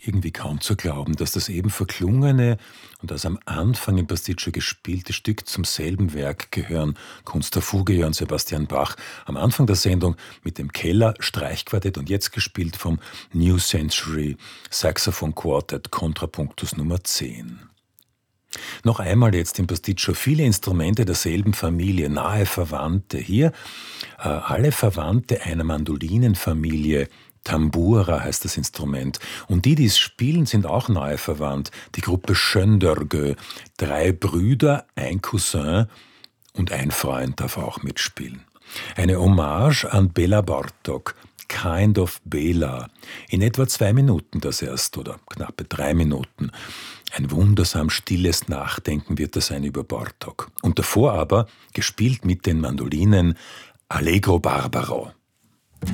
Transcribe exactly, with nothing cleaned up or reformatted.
irgendwie kaum zu glauben, dass das eben verklungene und das am Anfang im Pasticcio gespielte Stück zum selben Werk gehören. Kunst der Fuge, Johann Sebastian Bach. Am Anfang der Sendung mit dem Keller Streichquartett und jetzt gespielt vom New Century Saxophon Quartet Kontrapunktus Nummer zehn. Noch einmal jetzt im Pasticcio viele Instrumente derselben Familie, nahe Verwandte. Hier äh, alle Verwandte einer Mandolinenfamilie. Tambura heißt das Instrument. Und die, die es spielen, sind auch nahe verwandt. Die Gruppe Schöndörgö. Drei Brüder, ein Cousin und ein Freund darf auch mitspielen. Eine Hommage an Bela Bartok. Kind of Bela. In etwa zwei Minuten das erst oder knappe drei Minuten. Ein wundersam stilles Nachdenken wird das sein über Bartok. Und davor aber, gespielt mit den Mandolinen, Allegro Barbaro.